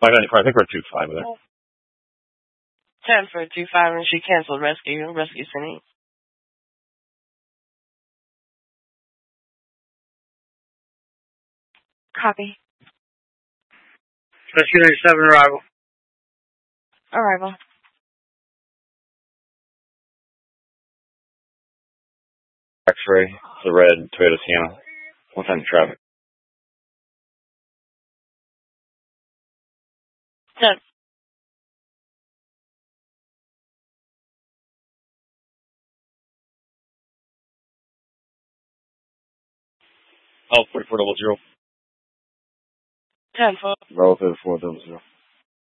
594. I think we're 2-5 with her. 10 for 2-5, and she canceled rescue. Rescue sending. Copy. Rescue 97, arrival. Arrival. X-ray, the red Toyota Sienna. What's on traffic? 10. Oh, 4400. 10 for. Relative 400.